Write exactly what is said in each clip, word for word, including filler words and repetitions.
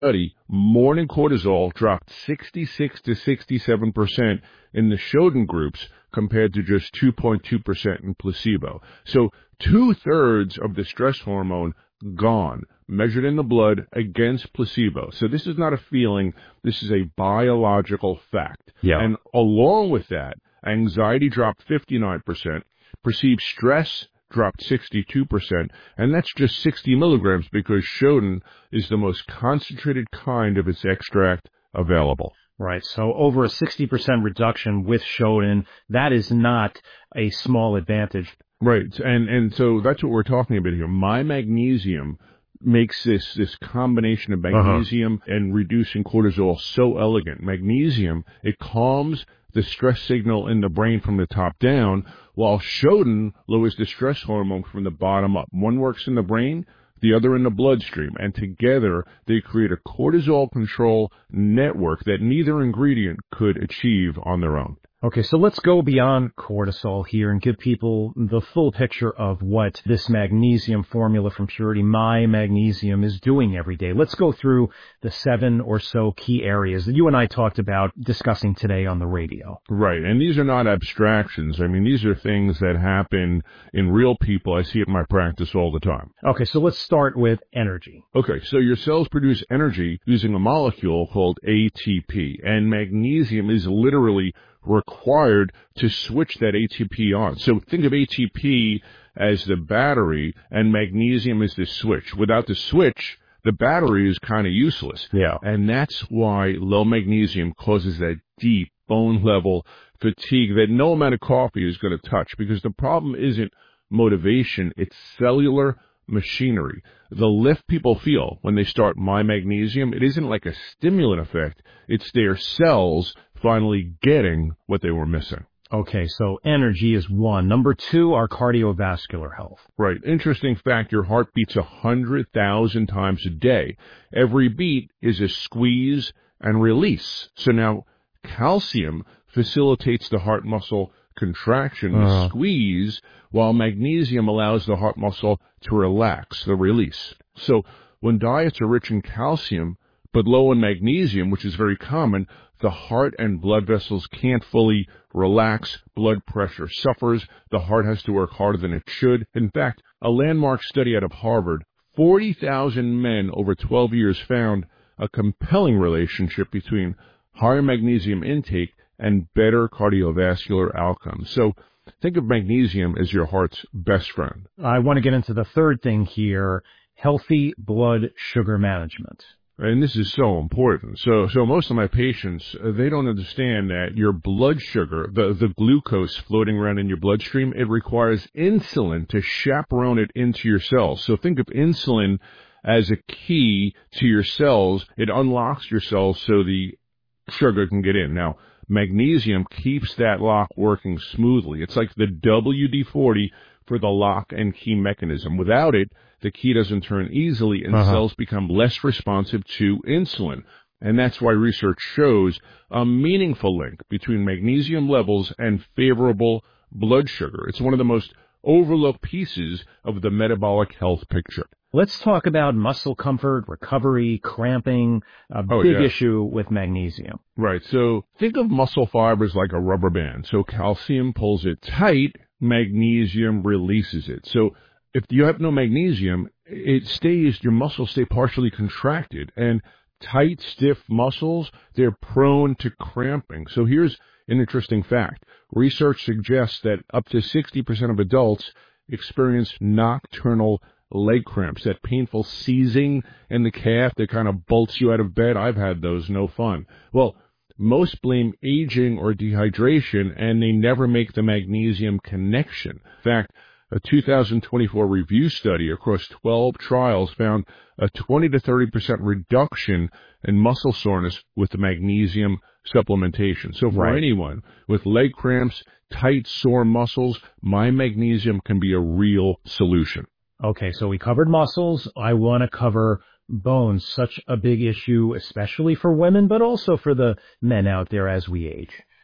study, morning cortisol dropped sixty-six to sixty-seven percent in the Shodan groups compared to just two point two percent in placebo. So two-thirds of the stress hormone gone, measured in the blood against placebo. So this is not a feeling. This is a biological fact. Yeah. And along with that, anxiety dropped fifty-nine percent, perceived stress dropped sixty-two percent, and that's just sixty milligrams because Shodan is the most concentrated kind of its extract available. Right. So over a sixty percent reduction with Shodan, that is not a small advantage. Right. And and so that's what we're talking about here. My magnesium makes this, this combination of magnesium uh-huh. and reducing cortisol so elegant. Magnesium, it calms the stress signal in the brain from the top down, while Shodan lowers the stress hormone from the bottom up. One works in the brain, the other in the bloodstream, and together they create a cortisol control network that neither ingredient could achieve on their own. Okay, so let's go beyond cortisol here and give people the full picture of what this magnesium formula from Purity, My Magnesium, is doing every day. Let's go through the seven or so key areas that you and I talked about discussing today on the radio. Right, and these are not abstractions. I mean, these are things that happen in real people. I see it in my practice all the time. Okay, so let's start with energy. Okay, so your cells produce energy using a molecule called A T P, and magnesium is literally required to switch that A T P on. So think of A T P as the battery and magnesium as the switch. Without the switch, the battery is kind of useless. Yeah. And that's why low magnesium causes that deep bone-level fatigue that no amount of coffee is going to touch, because the problem isn't motivation, it's cellular machinery. The lift people feel when they start My Magnesium, it isn't like a stimulant effect. It's their cells finally getting what they were missing. Okay, so energy is one. Number two, our cardiovascular health. Right. Interesting fact, your heart beats one hundred thousand times a day. Every beat is a squeeze and release. So now calcium facilitates the heart muscle contraction, the uh. squeeze, while magnesium allows the heart muscle to relax, the release. So when diets are rich in calcium but low in magnesium, which is very common, the heart and blood vessels can't fully relax. Blood pressure suffers. The heart has to work harder than it should. In fact, a landmark study out of Harvard, forty thousand men over twelve years found a compelling relationship between higher magnesium intake and better cardiovascular outcomes. So think of magnesium as your heart's best friend. I want to get into the third thing here, healthy blood sugar management. And this is so important. So, so most of my patients, uh, they don't understand that your blood sugar, the, the glucose floating around in your bloodstream, it requires insulin to chaperone it into your cells. So think of insulin as a key to your cells. It unlocks your cells so the sugar can get in. Now, magnesium keeps that lock working smoothly. It's like the W D forty for the lock and key mechanism. Without it, the key doesn't turn easily, and uh-huh. cells become less responsive to insulin. And that's why research shows a meaningful link between magnesium levels and favorable blood sugar. It's one of the most overlooked pieces of the metabolic health picture. Let's talk about muscle comfort, recovery, cramping, a oh, big yeah. issue with magnesium. Right. So think of muscle fibers like a rubber band. So calcium pulls it tight, magnesium releases it. So if you have no magnesium, it stays, your muscles stay partially contracted, and tight, stiff muscles, they're prone to cramping. So here's an interesting fact. Research suggests that up to sixty percent of adults experience nocturnal leg cramps, that painful seizing in the calf that kind of bolts you out of bed. I've had those, no fun. Well, most blame aging or dehydration, and they never make the magnesium connection. In fact, a two thousand twenty-four review study across twelve trials found a twenty to thirty percent reduction in muscle soreness with the magnesium supplementation. So for right. anyone with leg cramps, tight, sore muscles, My Magnesium can be a real solution. Okay, so we covered muscles. I want to cover bones, such a big issue, especially for women, but also for the men out there as we age.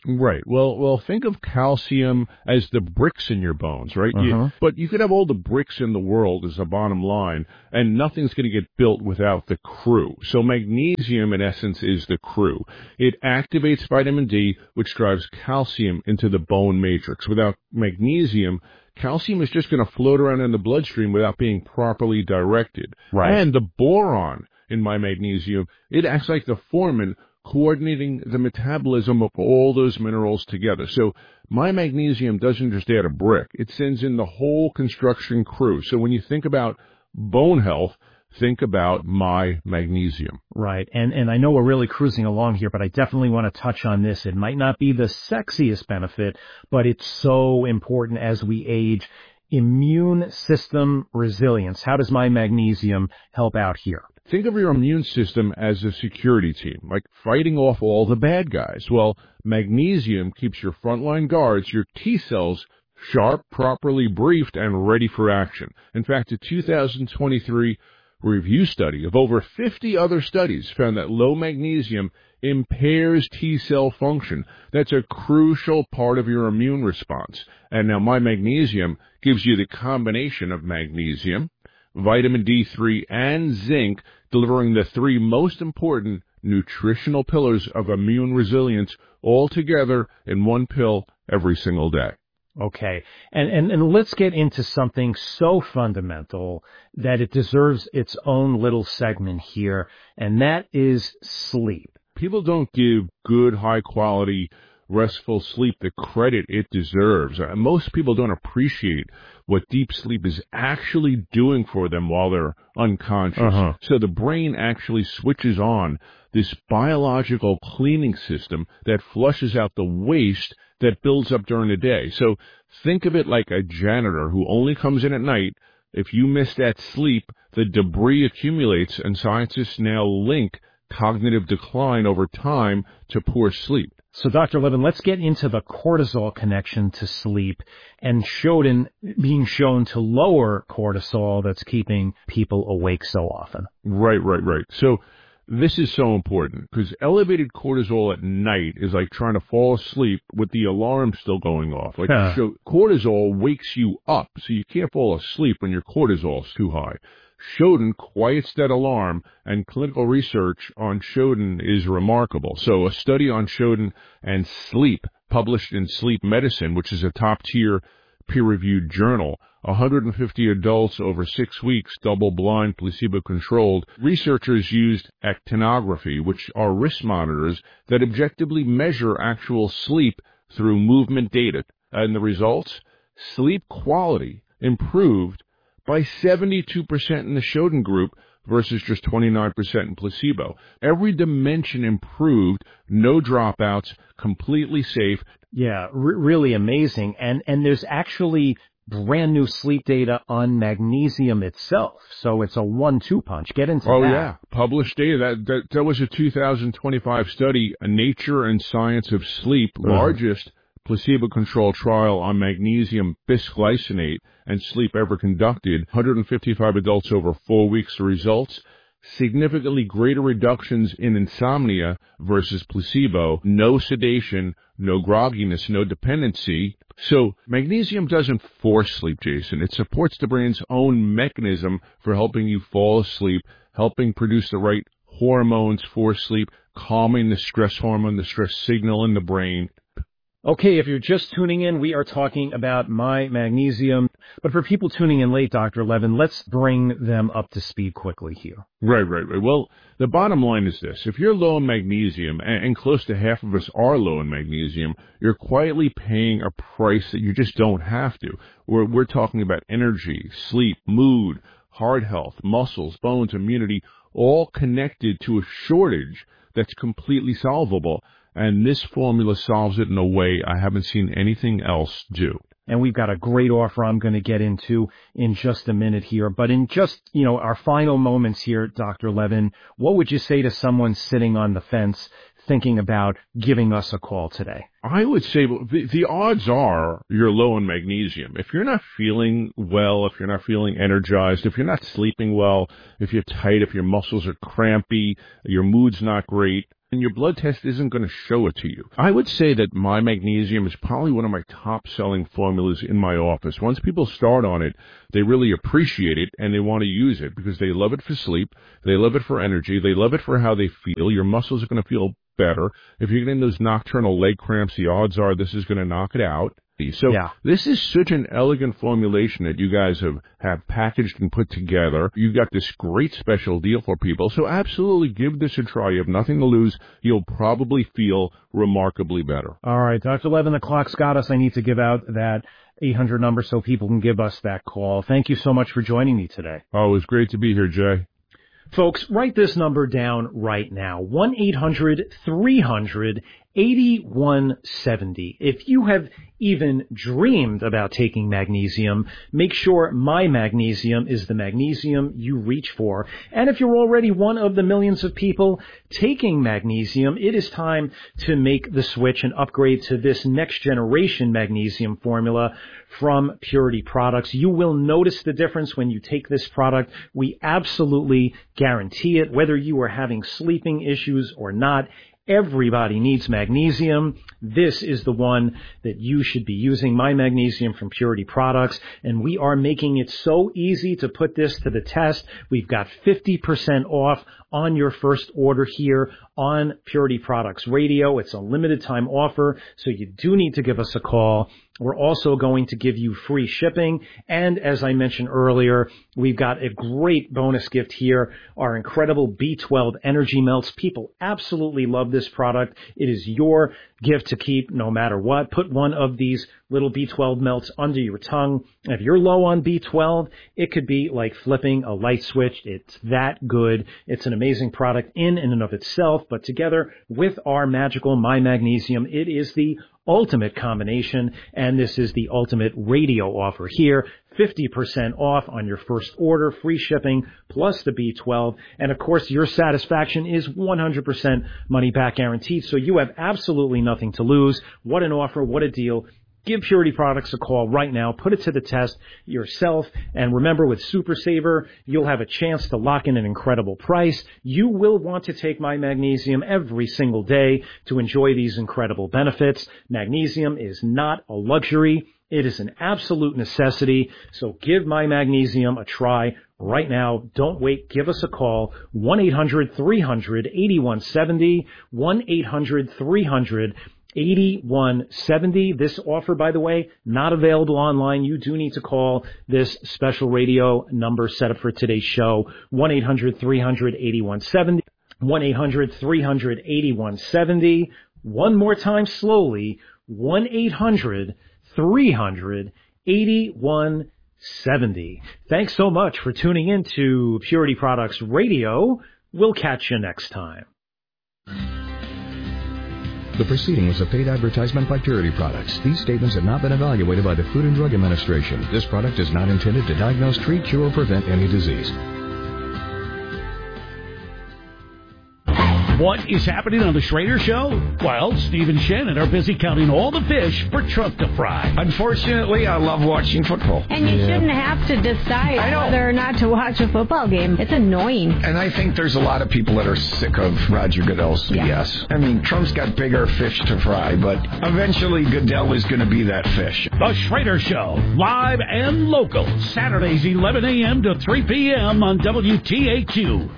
Right. Well, well, think of calcium as the bricks in your bones, right? Uh-huh. You, but you could have all the bricks in the world as the bottom line, and nothing's going to get built without the crew. So magnesium, in essence, is the crew. It activates vitamin D, which drives calcium into the bone matrix. Without magnesium, calcium is just going to float around in the bloodstream without being properly directed. Right. And the boron in my magnesium, it acts like the foreman, coordinating the metabolism of all those minerals together. So my magnesium doesn't just add a brick. It sends in the whole construction crew. So when you think about bone health, think about my magnesium. Right. And and I know we're really cruising along here, but I definitely want to touch on this. It might not be the sexiest benefit, but it's so important as we age. Immune system resilience. How does my magnesium help out here? Think of your immune system as a security team, like fighting off all the bad guys. Well, magnesium keeps your frontline guards, your T cells, sharp, properly briefed, and ready for action. In fact, a two thousand twenty-three review study of over fifty other studies found that low magnesium impairs T cell function. That's a crucial part of your immune response. And now my magnesium gives you the combination of magnesium, vitamin D three, and zinc, delivering the three most important nutritional pillars of immune resilience all together in one pill every single day. Okay. And, and, and let's get into something so fundamental that it deserves its own little segment here, and that is sleep. People don't give good, high-quality, restful sleep the credit it deserves. Uh, most people don't appreciate what deep sleep is actually doing for them while they're unconscious. Uh-huh. So the brain actually switches on this biological cleaning system that flushes out the waste that builds up during the day. So think of it like a janitor who only comes in at night. If you miss that sleep, the debris accumulates, and scientists now link cognitive decline over time to poor sleep. So, Doctor Levin, let's get into the cortisol connection to sleep and Shodan being shown to lower cortisol that's keeping people awake so often. Right, right, right. So this is so important because elevated cortisol at night is like trying to fall asleep with the alarm still going off. Like Huh. so cortisol wakes you up, so you can't fall asleep when your cortisol's too high. Shodan quiets that alarm, and clinical research on Shodan is remarkable. So a study on Shodan and sleep published in Sleep Medicine, which is a top-tier peer-reviewed journal, one hundred fifty adults over six weeks, double-blind, placebo-controlled. Researchers used actinography, which are wrist monitors that objectively measure actual sleep through movement data. And the results? Sleep quality improved by seventy-two percent in the Shodan group versus just twenty-nine percent in placebo. Every dimension improved, no dropouts, completely safe. Yeah, r- really amazing. And and there's actually brand new sleep data on magnesium itself. So it's a one two punch. Get into Oh, that. yeah. Published data. That, that, that was a two thousand twenty-five study, a Nature and Science of Sleep, Uh-huh. largest placebo-controlled trial on magnesium bisglycinate and sleep ever conducted. one hundred fifty-five adults over four weeks. The results, significantly greater reductions in insomnia versus placebo, no sedation, no grogginess, no dependency. So magnesium doesn't force sleep, Jason. It supports the brain's own mechanism for helping you fall asleep, helping produce the right hormones for sleep, calming the stress hormone, the stress signal in the brain. Okay, if you're just tuning in, we are talking about my magnesium. But for people tuning in late, Doctor Levin, let's bring them up to speed quickly here. Right, right, right. Well, the bottom line is this. If you're low in magnesium, and, and close to half of us are low in magnesium, you're quietly paying a price that you just don't have to. We're, we're talking about energy, sleep, mood, heart health, muscles, bones, immunity, all connected to a shortage that's completely solvable. And this formula solves it in a way I haven't seen anything else do. And we've got a great offer I'm going to get into in just a minute here. But in just, you know, our final moments here, Doctor Levin, what would you say to someone sitting on the fence thinking about giving us a call today? I would say the, the odds are you're low in magnesium. If you're not feeling well, if you're not feeling energized, if you're not sleeping well, if you're tight, if your muscles are crampy, your mood's not great, and your blood test isn't going to show it to you. I would say that my magnesium is probably one of my top-selling formulas in my office. Once people start on it, they really appreciate it, and they want to use it because they love it for sleep, they love it for energy, they love it for how they feel. Your muscles are going to feel better. If you're getting those nocturnal leg cramps, the odds are this is going to knock it out. So yeah. This is such an elegant formulation that you guys have, have packaged and put together. You've got this great special deal for people. So absolutely give this a try. You have nothing to lose. You'll probably feel remarkably better. All right, Doctor Levin, the clock's got us. I need to give out that eight hundred number so people can give us that call. Thank you so much for joining me today. Oh, it was great to be here, Jay. Folks, write this number down right now, one eight hundred three hundred eighty-one seventy. If you have even dreamed about taking magnesium, make sure My Magnesium is the magnesium you reach for. And if you're already one of the millions of people taking magnesium, it is time to make the switch and upgrade to this next generation magnesium formula from Purity Products. You will notice the difference when you take this product. We absolutely guarantee it, whether you are having sleeping issues or not. Everybody needs magnesium. This is the one that you should be using, My Magnesium from Purity Products. And we are making it so easy to put this to the test. We've got fifty percent off on your first order here on Purity Products Radio. It's a limited time offer, so you do need to give us a call. We're also going to give you free shipping. And as I mentioned earlier, we've got a great bonus gift here, our incredible B twelve Energy Melts. People absolutely love this product. It is your gift to keep no matter what. Put one of these little B twelve melts under your tongue. If you're low on B twelve, it could be like flipping a light switch. It's that good. It's an amazing product in and of itself, but together with our magical My Magnesium, it is the ultimate combination, and this is the ultimate radio offer here. fifty percent off on your first order, free shipping, plus the B twelve. And of course, your satisfaction is one hundred percent money back guaranteed, so you have absolutely nothing to lose. What an offer, what a deal. Give Purity Products a call right now. Put it to the test yourself. And remember, with Super Saver, you'll have a chance to lock in an incredible price. You will want to take My Magnesium every single day to enjoy these incredible benefits. Magnesium is not a luxury. It is an absolute necessity. So give My Magnesium a try right now. Don't wait. Give us a call. one eight hundred three hundred eighty-one seventy. one eight hundred three hundred eighty-one seventy. This offer, by the way, not available online. You do need to call this special radio number set up for today's show, one eight hundred three hundred eighty-one seventy. one eight hundred three hundred eighty-one seventy. One more time slowly, one eight hundred three hundred eighty-one seventy. Thanks so much for tuning in to Purity Products Radio. We'll catch you next time. The proceeding was a paid advertisement by Purity Products. These statements have not been evaluated by the Food and Drug Administration. This product is not intended to diagnose, treat, cure, or prevent any disease. What is happening on the Schrader Show? Well, Steve and Shannon are busy counting all the fish for Trump to fry. Unfortunately, I love watching football. And you yeah. shouldn't have to decide whether or not to watch a football game. It's annoying. And I think there's a lot of people that are sick of Roger Goodell's B S. Yeah. I mean, Trump's got bigger fish to fry, but eventually Goodell is going to be that fish. The Schrader Show, live and local, Saturdays eleven a.m. to three p.m. on W T H U.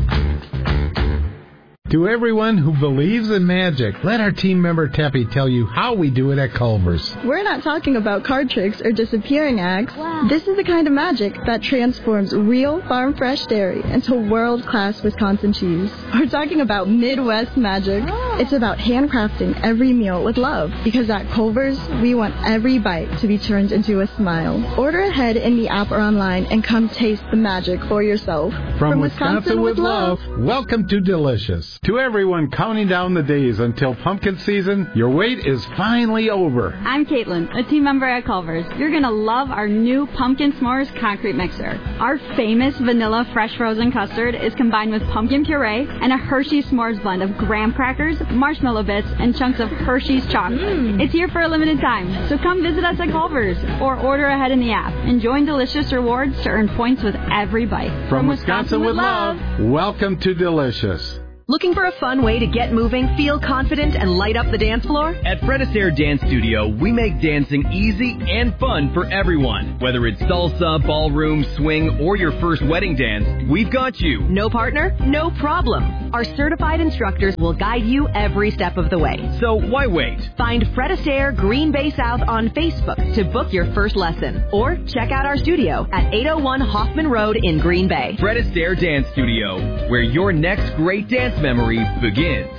To everyone who believes in magic, let our team member Teppy tell you how we do it at Culver's. We're not talking about card tricks or disappearing acts. Wow. This is the kind of magic that transforms real farm-fresh dairy into world-class Wisconsin cheese. We're talking about Midwest magic. Oh. It's about handcrafting every meal with love, because at Culver's, we want every bite to be turned into a smile. Order ahead in the app or online and come taste the magic for yourself. From, From Wisconsin, Wisconsin with love, love, welcome to Delicious. To everyone counting down the days until pumpkin season, your wait is finally over. I'm Caitlin, a team member at Culver's. You're going to love our new Pumpkin S'mores concrete mixer. Our famous vanilla fresh frozen custard is combined with pumpkin puree and a Hershey S'mores blend of graham crackers, marshmallow bits, and chunks of Hershey's chocolate. Mm. It's here for a limited time, so come visit us at Culver's or order ahead in the app and join Delicious Rewards to earn points with every bite. From, From Wisconsin, Wisconsin with love. love. Welcome to Delicious. Looking for a fun way to get moving, feel confident, and light up the dance floor? At Fred Astaire Dance Studio, we make dancing easy and fun for everyone. Whether it's salsa, ballroom, swing, or your first wedding dance, we've got you. No partner? No problem. Our certified instructors will guide you every step of the way. So why wait? Find Fred Astaire Green Bay South on Facebook to book your first lesson. Or check out our studio at eight oh one Hoffman Road in Green Bay. Fred Astaire Dance Studio, where your next great dance memory begins.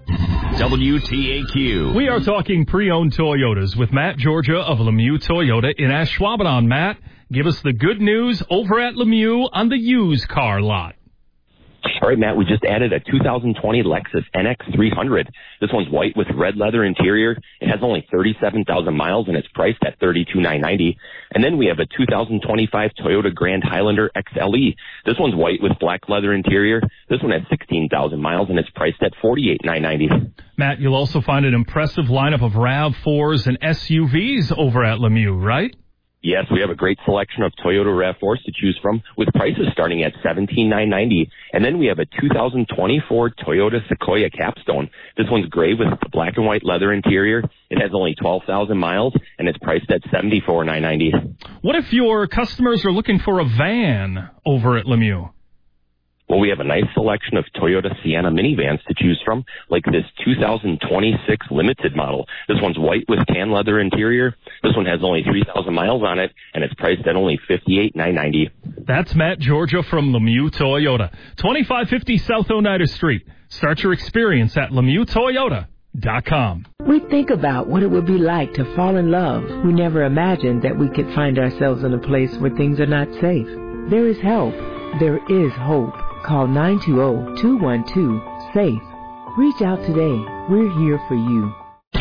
W T A Q. We are talking pre-owned Toyotas with Matt Georgia of Lemieux Toyota in Ashwaubenon. Matt, give us the good news over at Lemieux on the used car lot. All right, Matt, we just added a two thousand twenty Lexus N X three hundred. This one's white with red leather interior. It has only thirty-seven thousand miles, and it's priced at thirty-two thousand nine hundred ninety dollars. And then we have a two thousand twenty-five Toyota Grand Highlander X L E. This one's white with black leather interior. This one has sixteen thousand miles, and it's priced at forty-eight thousand nine hundred ninety dollars. Matt, you'll also find an impressive lineup of RAV fours and S U Vs over at Lemieux, right? Yes, we have a great selection of Toyota RAV fours to choose from with prices starting at seventeen thousand nine hundred ninety dollars. And then we have a two thousand twenty-four Toyota Sequoia Capstone. This one's gray with the black and white leather interior. It has only twelve thousand miles, and it's priced at seventy-four thousand nine hundred ninety dollars. What if your customers are looking for a van over at Lemieux? Well, we have a nice selection of Toyota Sienna minivans to choose from, like this two thousand twenty-six Limited model. This one's white with tan leather interior. This one has only three thousand miles on it, and it's priced at only fifty-eight thousand nine hundred ninety dollars. That's Matt Georgia from Lemieux Toyota, twenty-five fifty South Oneida Street. Start your experience at Lemieux Toyota dot com. We think about what it would be like to fall in love. We never imagined that we could find ourselves in a place where things are not safe. There is help. There is hope. Call nine two zero, two one two, SAFE. Reach out today. We're here for you.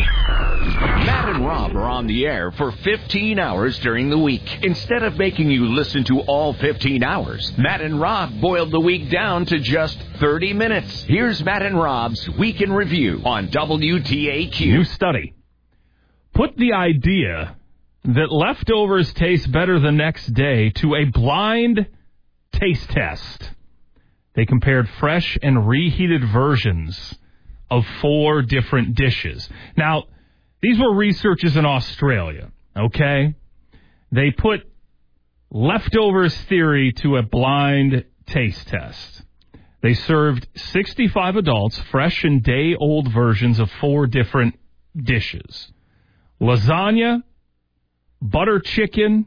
Matt and Rob are on the air for fifteen hours during the week. Instead of making you listen to all fifteen hours, Matt and Rob boiled the week down to just thirty minutes. Here's Matt and Rob's Week in Review on W T A Q. New study. Put the idea that leftovers taste better the next day to a blind taste test. They compared fresh and reheated versions of four different dishes. Now, these were researchers in Australia, okay? They put leftovers theory to a blind taste test. They served sixty-five adults fresh and day-old versions of four different dishes. Lasagna, butter chicken,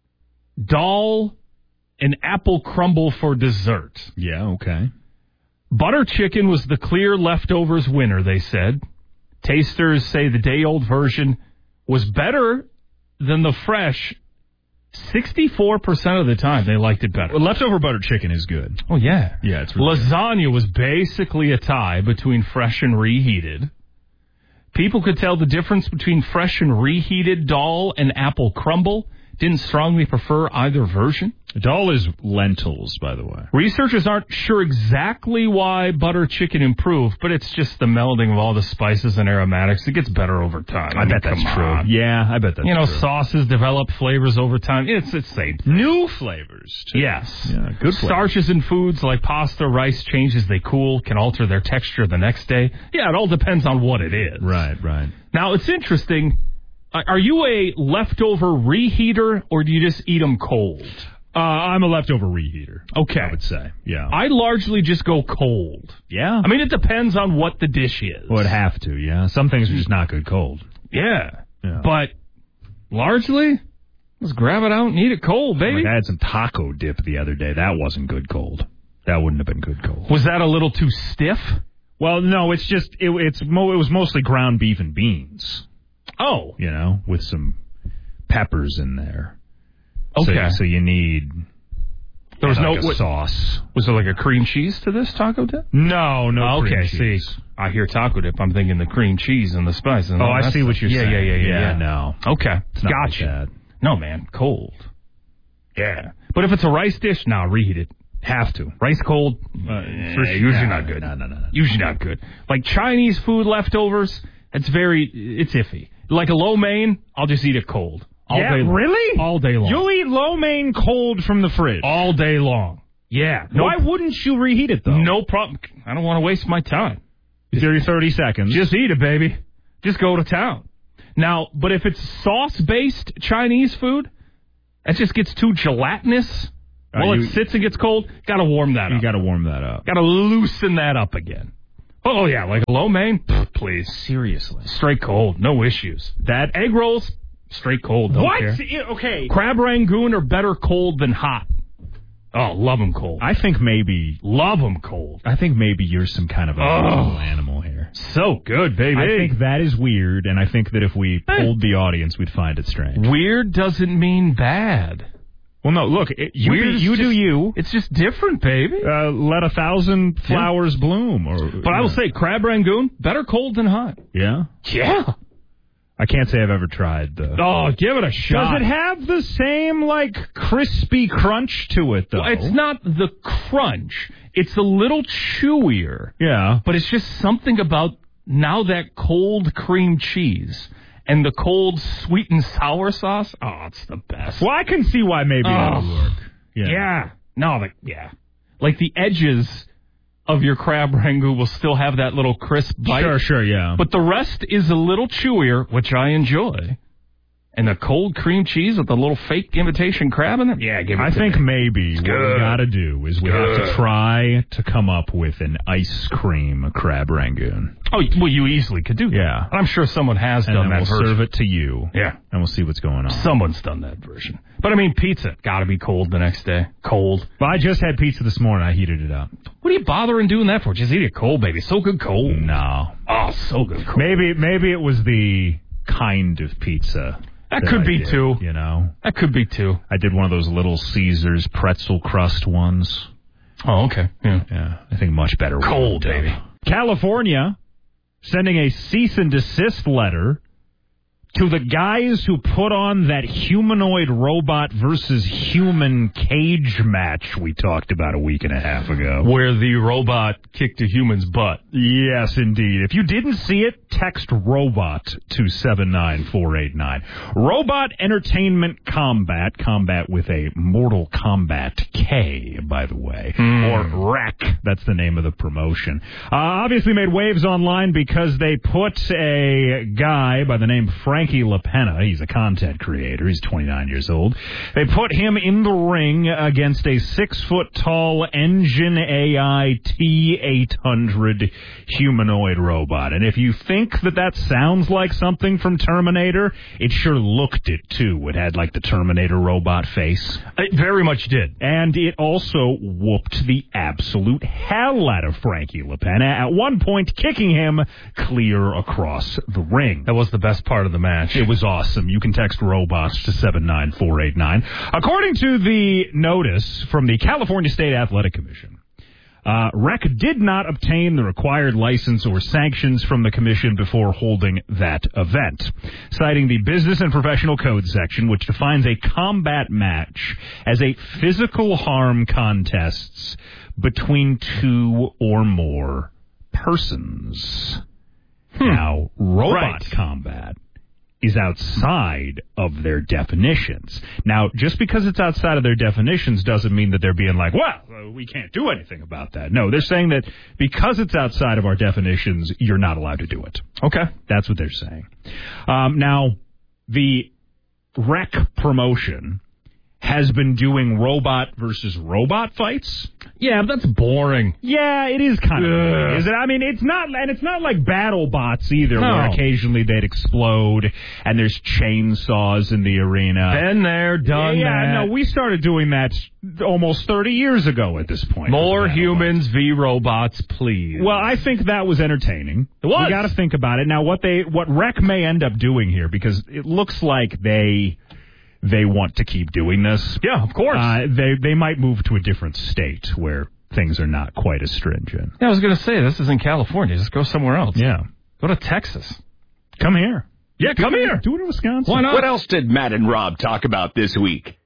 dal, an apple crumble for dessert. Yeah, okay. Butter chicken was the clear leftovers winner, they said. Tasters say the day-old version was better than the fresh. sixty-four percent of the time they liked it better. Well, leftover butter chicken is good. Oh, yeah. Yeah, it's really Lasagna good. was basically a tie between fresh and reheated. People could tell the difference between fresh and reheated dal and apple crumble. Didn't strongly prefer either version. Dal is lentils, by the way. Researchers aren't sure exactly why butter chicken improved, but it's just the melding of all the spices and aromatics. It gets better over time. I, I mean, bet that's true. On. Yeah, I bet that's true. You know, true. sauces develop flavors over time. It's it's same. New flavors, too. Yes. Yeah, good flavors. Starches in foods like pasta, rice change as they cool, can alter their texture the next day. Yeah, it all depends on what it is. Right, right. Now, it's interesting. Are you a leftover reheater, or do you just eat them cold? Uh, I'm a leftover reheater. Okay. I would say, yeah. I largely just go cold. Yeah? I mean, it depends on what the dish is. Well, it'd have to, yeah. Some things are just not good cold. Yeah. yeah. But largely, let's grab it out and eat it cold, baby. Like I had some taco dip the other day. That wasn't good cold. That wouldn't have been good cold. Was that a little too stiff? Well, no, it's just, it, it's mo- it was mostly ground beef and beans. Oh. You know, with some peppers in there. Okay. So, so you need there was like no a what, sauce. Was there like a cream cheese to this taco dip? No, no oh, cream okay, cheese. See, I hear taco dip. I'm thinking the cream cheese and the spice. And oh, I see what you're yeah, saying. Yeah, yeah, yeah, yeah. yeah. No. Okay. It's not gotcha. like that. No, man. Cold. Yeah. But if it's a rice dish, now nah, reheat it. Have to. Rice cold, Uh, for for sure, usually nah, not good. No, no, no, no. Usually not good. Like Chinese food leftovers, it's very, it's iffy. Like a lo mein, I'll just eat it cold. All yeah, day long. really? All day long. You'll eat lo mein cold from the fridge? All day long. Yeah. No, Why wouldn't you reheat it, though? No problem. I don't want to waste my time. thirty, thirty seconds. Just eat it, baby. Just go to town. Now, but if it's sauce-based Chinese food, that just gets too gelatinous. Uh, While you- it sits and gets cold, got to warm that You up. got to warm that up. Got to loosen that up again. Oh, yeah, like a lo mein? Pfft, please. Seriously. Straight cold. No issues. That egg rolls, straight cold. Don't What? care. Yeah, okay. Crab rangoon are better cold than hot. Oh, love them cold. I think maybe... Love them cold. I think maybe you're some kind of a Oh. animal here. So good, baby. I think that is weird, and I think that if we polled the audience, we'd find it strange. Weird doesn't mean bad. Well, no, look, it, you, Weird be, is you do just- you. It's just different, baby. Uh, let a thousand flowers bloom. Or, But I will say, crab rangoon, better cold than hot. Yeah? Yeah. I can't say I've ever tried the... Oh, give it a shot. Does it have the same, like, crispy crunch to it, though? Well, it's not the crunch. It's a little chewier. Yeah. But it's just something about now that cold cream cheese and the cold sweet and sour sauce. Oh, it's the best. Well, I can see why maybe that would work. Yeah. yeah. No, like, yeah. Like the edges of your crab rangoon will still have that little crisp bite. Sure, sure, yeah. But the rest is a little chewier, which I enjoy. And the cold cream cheese with the little fake imitation crab in there? Yeah, give it I to think me. maybe what good. we got to do is we have to Good. try to come up with an ice cream crab rangoon. Oh, well, you easily could do that. Yeah. I'm sure someone has And done then that we'll version. serve it to you. Yeah. And we'll see what's going on. Someone's done that version. But, I mean, pizza, got to be cold the next day. Cold. But I just had pizza this morning. I heated it up. What are you bothering doing that for? Just eat it cold, baby. So good cold. No. Oh, so good cold. Maybe maybe it was the kind of pizza. That could I be, did, too. You know? That could be, too. I did one of those little Caesars pretzel crust ones. Oh, okay. Yeah. Yeah. I think much better. Cold, warmed up. baby. California sending a cease and desist letter to the guys who put on that humanoid robot versus human cage match we talked about a week and a half ago. Where the robot kicked a human's butt. Yes, indeed. If you didn't see it, text ROBOT to seven nine four eight nine. Robot Entertainment Combat, combat with a Mortal Kombat K, by the way, Mm. or R E C, that's the name of the promotion. Uh, obviously made waves online because they put a guy by the name Frankie LaPena, he's a content creator, he's twenty-nine years old, they put him in the ring against a six-foot-tall Engine A I T eight hundred humanoid robot. And if you think that that sounds like something from Terminator, it sure looked it, too. It had, like, the Terminator robot face. It very much did. And it also whooped the absolute hell out of Frankie LaPena, at one point kicking him clear across the ring. That was the best part of the match. It was awesome. You can text robots to seven nine four eight nine. According to the notice from the California State Athletic Commission, Uh, R E C did not obtain the required license or sanctions from the commission before holding that event, citing the Business and Professional Code section, which defines a combat match as a physical harm contests between two or more persons. Hmm. Now, robot Right. combat is outside of their definitions. Now, just because it's outside of their definitions doesn't mean that they're being like, well, uh, we can't do anything about that. No, they're saying that because it's outside of our definitions, you're not allowed to do it. Okay. That's what they're saying. Um, now, the R E C promotion has been doing robot versus robot fights. Yeah, but that's boring. Yeah, it is kind of Ugh. boring, is it? I mean, it's not, and it's not like battle bots either, No. where occasionally they'd explode and there's chainsaws in the arena. Been there, done yeah, that. no, we started doing that almost thirty years ago at this point. More Battle humans v robots, please. well, I think that was entertaining. It was. We got to think about it. Now, what they, what R E C may end up doing here, because it looks like they, they want to keep doing this. Yeah, of course. Uh, they, they might move to a different state where things are not quite as stringent. Yeah, I was going to say, this is in California. Just go somewhere else. Yeah. Go to Texas. Come here. Yeah, come do it, here. Do it in Wisconsin. Why not? What else did Matt and Rob talk about this week?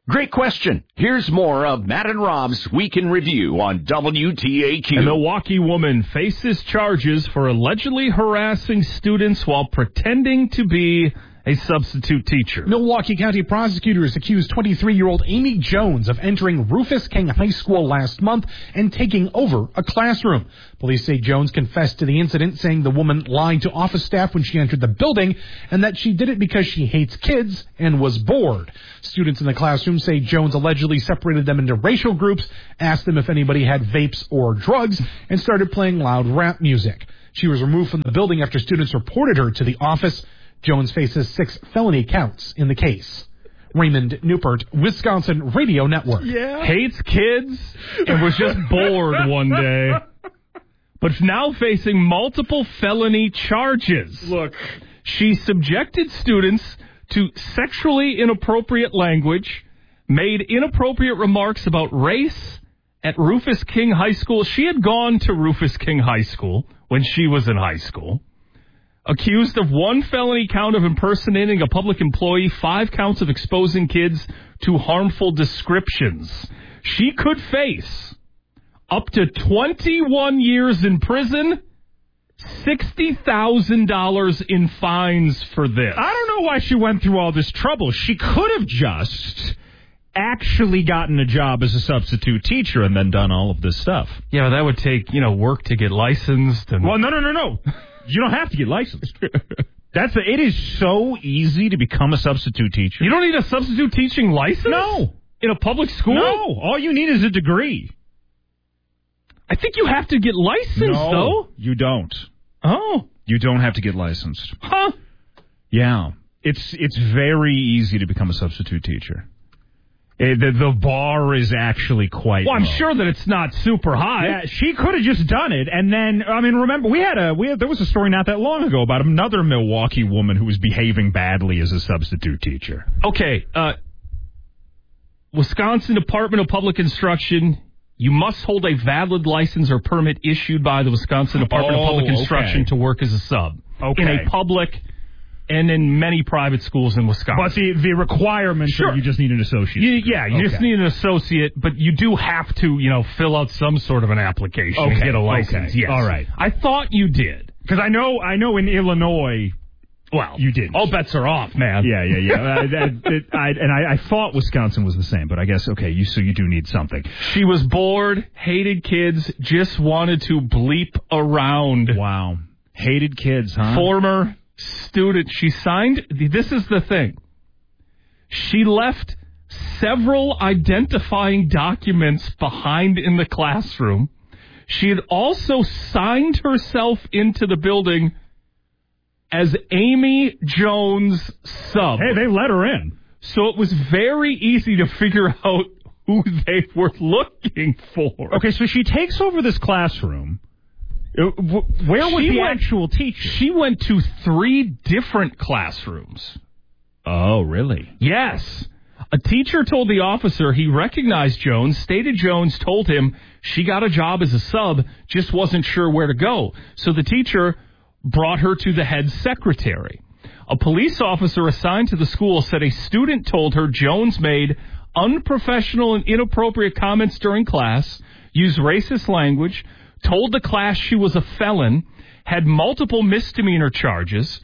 Great question. Here's more of Matt and Rob's Week in Review on W T A Q. A Milwaukee woman faces charges for allegedly harassing students while pretending to be a substitute teacher. Milwaukee County prosecutors accused twenty-three-year-old Amy Jones of entering Rufus King High School last month and taking over a classroom. Police say Jones confessed to the incident, saying the woman lied to office staff when she entered the building and that she did it because she hates kids and was bored. Students in the classroom say Jones allegedly separated them into racial groups, asked them if anybody had vapes or drugs, and started playing loud rap music. She was removed from the building after students reported her to the office. Jones faces six felony counts in the case. Raymond Newport, Wisconsin Radio Network. Yeah. Hates kids and was just bored one day, but now facing multiple felony charges. Look. She subjected students to sexually inappropriate language, made inappropriate remarks about race at Rufus King High School. She had gone to Rufus King High School when she was in high school. Accused of one felony count of impersonating a public employee, five counts of exposing kids to harmful descriptions. She could face up to twenty-one years in prison, sixty thousand dollars in fines for this. I don't know why she went through all this trouble. She could have just actually gotten a job as a substitute teacher and then done all of this stuff. Yeah, that would take, you know, work to get licensed. And well, no, no, no, no. You don't have to get licensed. That's a, it is so easy to become a substitute teacher. You don't need a substitute teaching license? No. In a public school? No. All you need is a degree. I think you have to get licensed, no, though. You don't. Oh. You don't have to get licensed. Huh? Yeah. It's it's very easy to become a substitute teacher. It, the, the bar is actually quite Well, I'm low. sure that it's not super high. Yeah, she could have just done it, and then, I mean, remember, we had a, we had, there was a story not that long ago about another Milwaukee woman who was behaving badly as a substitute teacher. Okay, uh, Wisconsin Department of Public Instruction, you must hold a valid license or permit issued by the Wisconsin Department oh, of Public Instruction okay. to work as a sub. Okay. In a public and in many private schools in Wisconsin. But the, the requirement sure. is you just need an associate. You, yeah, you okay. just need an associate, but you do have to, you know, fill out some sort of an application okay. to get a license. Okay. Yes. All right. I thought you did. Because I know, I know in Illinois, well, you didn't. All bets are off, man. Yeah, yeah, yeah. uh, that, that, I, and I, I thought Wisconsin was the same, but I guess, okay, you so you do need something. She was bored, hated kids, just wanted to bleep around. Wow. Hated kids, huh? Former student. She signed, this is the thing. She left several identifying documents behind in the classroom. She had also signed herself into the building as Amy Jones sub. Hey, they let her in. So it was very easy to figure out who they were looking for. Okay, so she takes over this classroom. Where was she the went, actual teacher? She went to three different classrooms. Oh, really? Yes. A teacher told the officer he recognized Jones, stated Jones told him she got a job as a sub, just wasn't sure where to go. So the teacher brought her to the head secretary. A police officer assigned to the school said a student told her Jones made unprofessional and inappropriate comments during class, used racist language, told the class she was a felon, had multiple misdemeanor charges.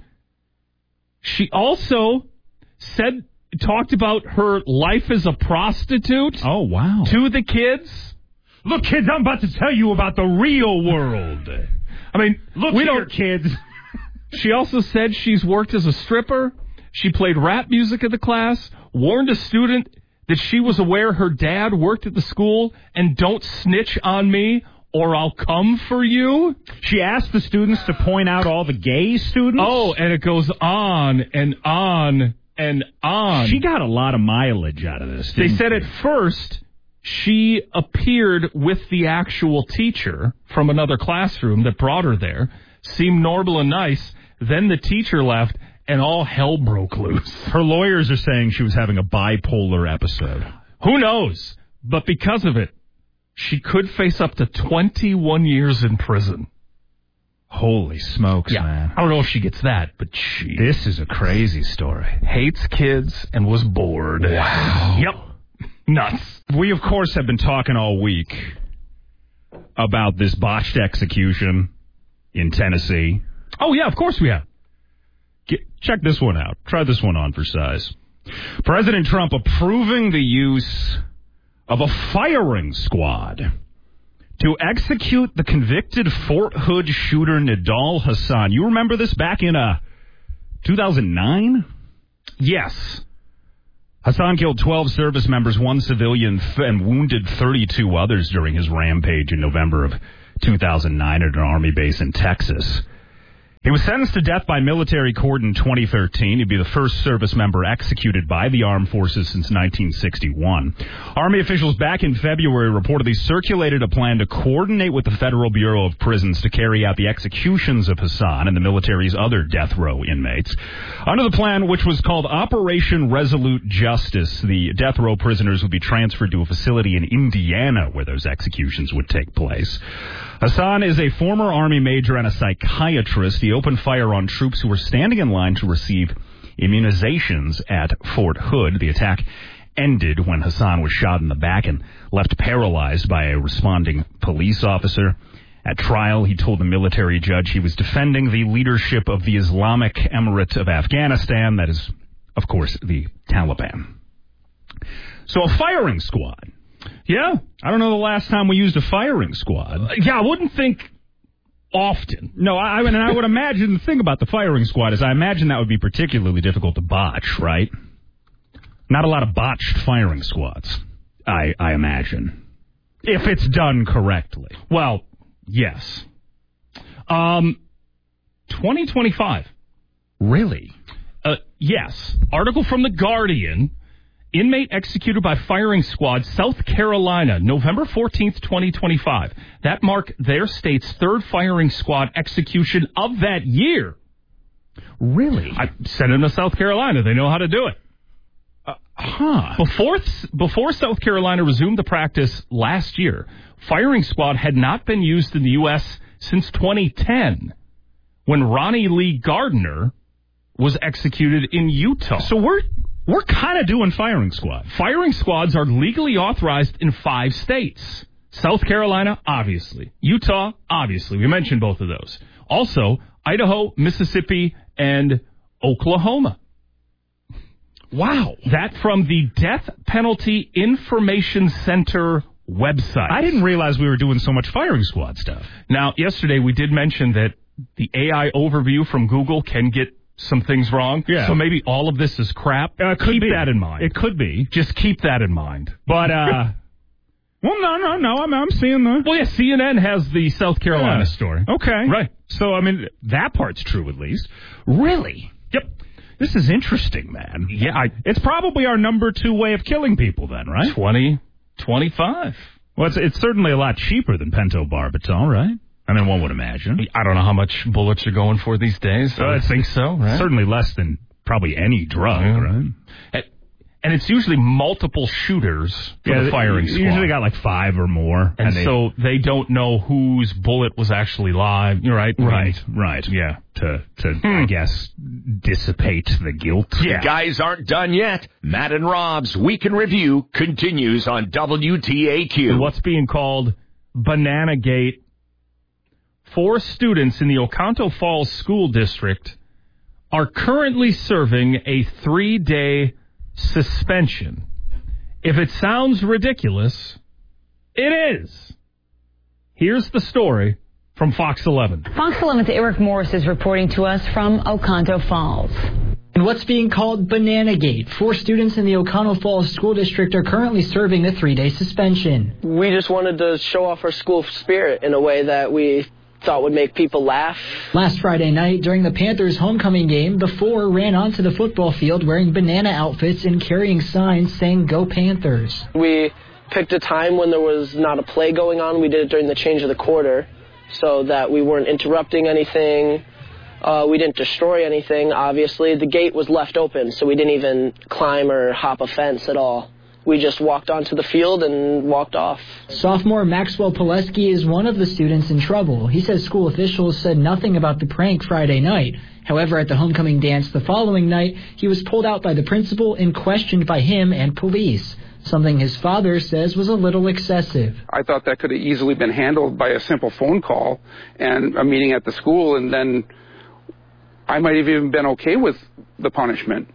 She also said, talked about her life as a prostitute. Oh, wow. To the kids. Look, kids, I'm about to tell you about the real world. I mean, look we here, don't, kids. She also said she's worked as a stripper. She played rap music at the class, warned a student that she was aware her dad worked at the school, and don't snitch on me or I'll come for you. She asked the students to point out all the gay students. Oh, and it goes on and on and on. She got a lot of mileage out of this. They said she? at first she appeared with the actual teacher from another classroom that brought her there, seemed normal and nice. Then the teacher left, and all hell broke loose. Her lawyers are saying she was having a bipolar episode. Who knows? But because of it, she could face up to twenty-one years in prison. Holy smokes, yeah. man. I don't know if she gets that, but she... This is a crazy story. Hates kids and was bored. Wow. Yep. Nuts. We, of course, have been talking all week about this botched execution in Tennessee. Oh, yeah, of course we have. Get, check this one out. Try this one on for size. President Trump approving the use of a firing squad to execute the convicted Fort Hood shooter Nidal Hasan. You remember this back in uh, two thousand nine? Yes. Hasan killed twelve service members, one civilian, and wounded thirty-two others during his rampage in November of two thousand nine at an Army base in Texas. He was sentenced to death by military court in twenty thirteen. He'd be the first service member executed by the armed forces since nineteen sixty-one. Army officials back in February reportedly circulated a plan to coordinate with the Federal Bureau of Prisons to carry out the executions of Hasan and the military's other death row inmates. Under the plan, which was called Operation Resolute Justice, the death row prisoners would be transferred to a facility in Indiana where those executions would take place. Hasan is a former Army major and a psychiatrist. He opened fire on troops who were standing in line to receive immunizations at Fort Hood. The attack ended when Hasan was shot in the back and left paralyzed by a responding police officer. At trial, he told the military judge he was defending the leadership of the Islamic Emirate of Afghanistan, that is, of course, the Taliban. So a firing squad. Yeah. I don't know the last time we used a firing squad. Uh, yeah, I wouldn't think often. No, I, I mean, I would imagine the thing about the firing squad is I imagine that would be particularly difficult to botch, right? Not a lot of botched firing squads, I, I imagine, if it's done correctly. Well, yes. Um, twenty twenty-five. Really? Uh, yes. Article from The Guardian. Inmate executed by firing squad, South Carolina, November fourteenth, twenty twenty-five. That marked their state's third firing squad execution of that year. Really? I sent them to South Carolina. They know how to do it. Uh, huh. Before, before South Carolina resumed the practice last year, firing squad had not been used in the U S since twenty ten, when Ronnie Lee Gardner was executed in Utah. So we're... We're kind of doing firing squad. Firing squads are legally authorized in five states. South Carolina, obviously. Utah, obviously. We mentioned both of those. Also, Idaho, Mississippi, and Oklahoma. Wow. That from the Death Penalty Information Center website. I didn't realize we were doing so much firing squad stuff. Now, yesterday we did mention that the A I overview from Google can get some things wrong. Yeah. So maybe all of this is crap. Uh, could keep be. that in mind. It could be. Just keep that in mind. But, uh... well, no, no, no. I'm, I'm seeing the... Well, yeah, C N N has the South Carolina yeah. story. Okay. Right. So, I mean, that part's true at least. Really? Yep. This is interesting, man. Yeah. I, it's probably our number two way of killing people then, right? twenty, twenty-five. Well, it's, it's certainly a lot cheaper than pentobarbital, right? I mean, one would imagine. I don't know how much bullets are going for these days. Uh, I think so, right? Certainly less than probably any drug, yeah. right? And, and it's usually multiple shooters for yeah, the firing they, squad. usually got like five or more. And, and they, so they don't know whose bullet was actually live. You're right. Right, right. Yeah. To, to hmm. I guess, dissipate the guilt. Yeah. The guys aren't done yet. Matt and Rob's Week in Review continues on W T A Q. What's being called Banana Gate. Four students in the Oconto Falls School District are currently serving a three-day suspension. If it sounds ridiculous, it is. Here's the story from Fox eleven. Fox eleven's Eric Morris is reporting to us from Oconto Falls. In what's being called Banana Gate, four students in the Oconto Falls School District are currently serving a three-day suspension. We just wanted to show off our school spirit in a way that we thought would make people laugh. Last Friday night, during the Panthers' homecoming game, the four ran onto the football field wearing banana outfits and carrying signs saying, "Go Panthers." We picked a time when there was not a play going on. We did it during the change of the quarter so that we weren't interrupting anything. Uh, we didn't destroy anything, obviously. The gate was left open, so we didn't even climb or hop a fence at all. We just walked onto the field and walked off. Sophomore Maxwell Pileski is one of the students in trouble. He says school officials said nothing about the prank Friday night. However, at the homecoming dance the following night, he was pulled out by the principal and questioned by him and police. something his father says was a little excessive. I thought that could have easily been handled by a simple phone call and a meeting at the school, and then I might have even been okay with the punishment.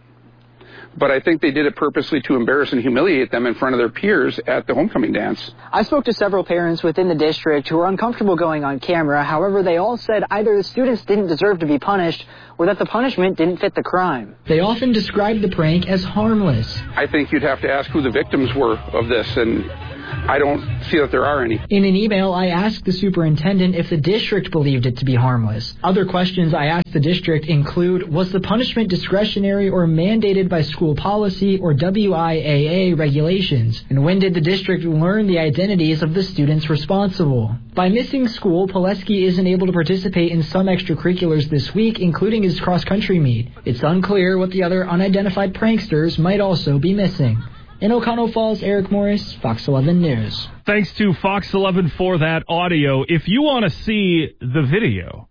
But I think they did it purposely to embarrass and humiliate them in front of their peers at the homecoming dance. I spoke to several parents within the district who were uncomfortable going on camera. However, they all said either the students didn't deserve to be punished or that the punishment didn't fit the crime. They often described the prank as harmless. I think you'd have to ask who the victims were of this, and I don't see that there are any. In an email, I asked the superintendent if the district believed it to be harmless. Other questions I asked the district include, was the punishment discretionary or mandated by school policy or W I A A regulations? And when did the district learn the identities of the students responsible? By missing school, Pileski isn't able to participate in some extracurriculars this week, including his cross-country meet. It's unclear what the other unidentified pranksters might also be missing. In O'Connell Falls, Eric Morris, Fox eleven News. Thanks to Fox eleven for that audio. If you want to see the video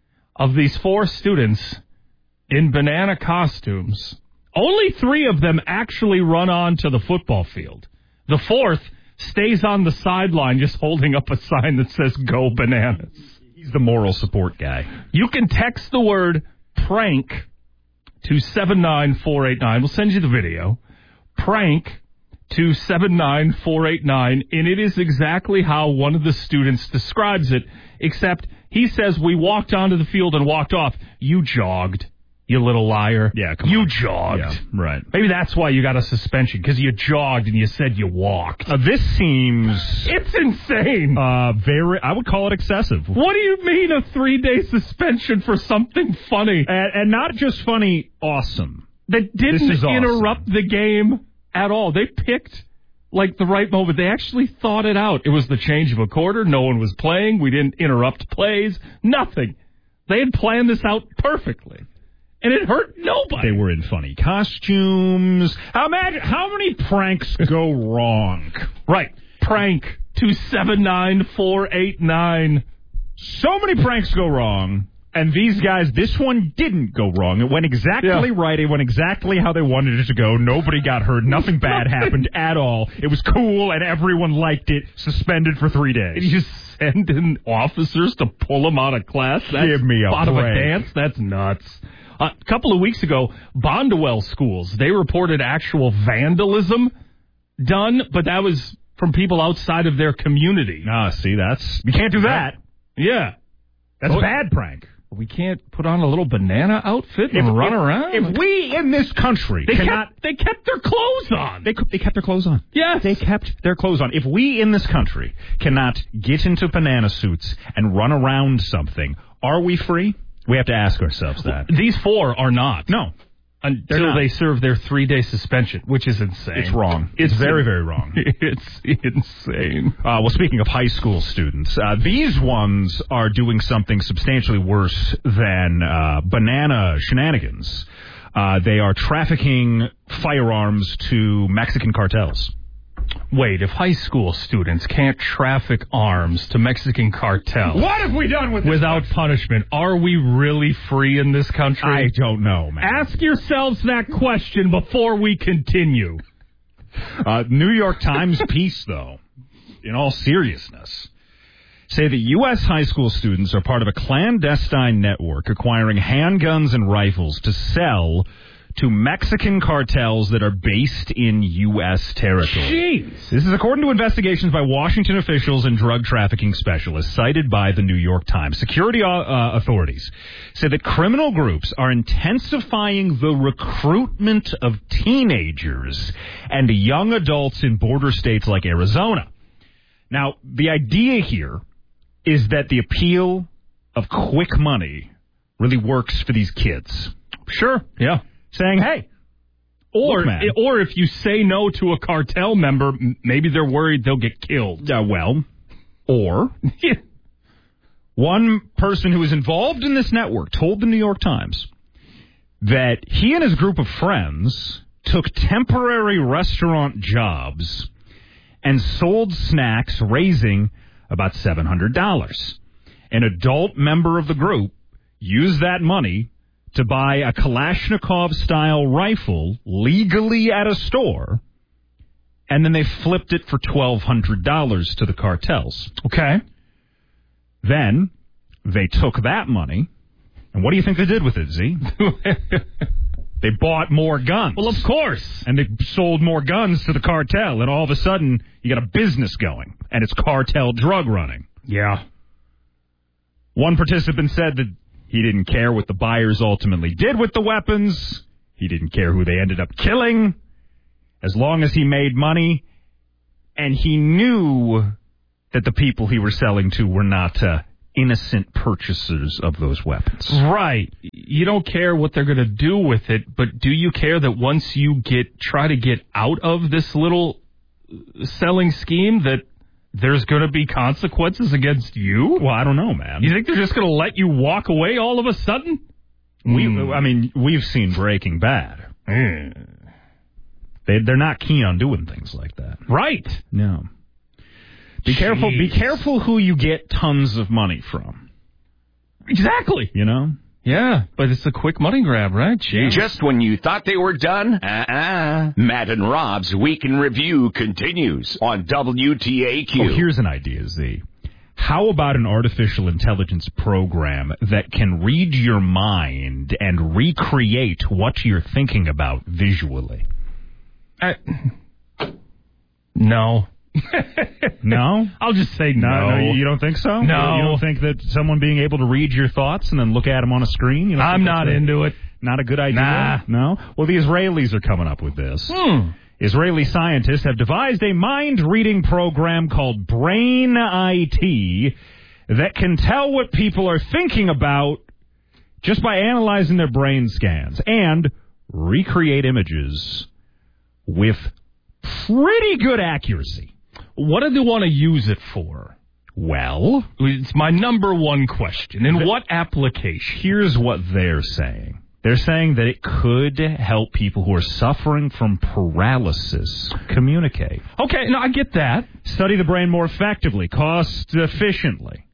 of these four students in banana costumes, only three of them actually run on to the football field. The fourth stays on the sideline just holding up a sign that says, "Go Bananas." He's the moral support guy. You can text the word prank to seven nine four eight nine. We'll send you the video. Prank to seven nine four eight nine, and it is exactly how one of the students describes it, except he says, we walked onto the field and walked off. You jogged, you little liar. Yeah, come You on. jogged. Yeah, right. Maybe that's why you got a suspension, because you jogged and you said you walked. Uh, this seems... It's insane. Uh, very, I would call it excessive. What do you mean a three-day suspension for something funny? And, and not just funny, awesome. That didn't This is awesome. interrupt the game at all. They picked, like, the right moment. They actually thought it out. It was the change of a quarter. No one was playing. We didn't interrupt plays. Nothing. They had planned this out perfectly. And it hurt nobody. They were in funny costumes. How, imagine, how many pranks go wrong? Right. Prank to seven nine four eight nine. So many pranks go wrong. And these guys, this one didn't go wrong. It went exactly Yeah. right. It went exactly how they wanted it to go. Nobody got hurt. Nothing bad happened at all. It was cool, and everyone liked it. Suspended for three days. And you send in officers to pull them out of class? That's Give me a spot of a break. dance? That's nuts. Uh, a couple of weeks ago, Bondwell schools, they reported actual vandalism done, but that was from people outside of their community. Ah, see, that's... You can't do that. Yeah. That's Oh, a bad prank. We can't put on a little banana outfit and If- run if- around? If we in this country They cannot... kept, they kept their clothes on. They, they kept their clothes on. Yes. They kept their clothes on. If we in this country cannot get into banana suits and run around something, are we free? We have to ask ourselves that. These four are not. No. Until not. they serve their three-day suspension, which is insane. It's wrong. It's, It's very, in- very wrong. It's insane. Uh, well, speaking of high school students, uh, these ones are doing something substantially worse than uh, banana shenanigans. Uh, they are trafficking firearms to Mexican cartels. Wait, if high school students can't traffic arms to Mexican cartels... What have we done with this without country? punishment, are we really free in this country? I don't know, man. Ask yourselves that question before we continue. Uh, New York Times piece, though, in all seriousness, say that U S high school students are part of a clandestine network acquiring handguns and rifles to sell to Mexican cartels that are based in U S territory. Jeez. This is according to investigations by Washington officials and drug trafficking specialists cited by the New York Times. Security uh, authorities say that criminal groups are intensifying the recruitment of teenagers and young adults in border states like Arizona. Now, the idea here is that the appeal of quick money really works for these kids. Sure, yeah. Saying, hey, Or, look, man. or if you say no to a cartel member, m- maybe they're worried they'll get killed. Uh, well, or one person who was involved in this network told the New York Times that he and his group of friends took temporary restaurant jobs and sold snacks, raising about seven hundred dollars. An adult member of the group used that money to buy a Kalashnikov-style rifle legally at a store and then they flipped it for twelve hundred dollars to the cartels. Okay. Then they took that money, and what do you think they did with it, Z? They bought more guns. Well, of course. And they sold more guns to the cartel, and all of a sudden, you got a business going, and it's cartel drug running. Yeah. One participant said that he didn't care what the buyers ultimately did with the weapons. He didn't care who they ended up killing, as long as he made money, and he knew that the people he was selling to were not uh, innocent purchasers of those weapons. Right. You don't care what they're going to do with it, but do you care that once you get try to get out of this little selling scheme that there's going to be consequences against you? Well, I don't know, man. You think they're just going to let you walk away all of a sudden? We, I mean, we've seen Breaking Bad. Mm. They, they're not keen on doing things like that. Right. No. Be Jeez. careful. Be careful who you get tons of money from. Exactly. You know? Yeah, but it's a quick money grab, right? Jeez. Just when you thought they were done, uh-uh. Matt and Rob's Week in Review continues on W T A Q. Oh, here's an idea, Z. How about an artificial intelligence program that can read your mind and recreate what you're thinking about visually? I, no. No? I'll just say no. No, no. You don't think so? No. You don't think that someone being able to read your thoughts and then look at them on a screen? You I'm not a, into it. Not a good idea? Nah. No? Well, the Israelis are coming up with this. Hmm. Israeli scientists have devised a mind-reading program called Brain I T that can tell what people are thinking about just by analyzing their brain scans and recreate images with pretty good accuracy. What do they want to use it for? Well, it's my number one question. In the, what application? Here's what they're saying. They're saying that it could help people who are suffering from paralysis communicate. Okay, no, I get that. Study the brain more effectively, cost efficiently.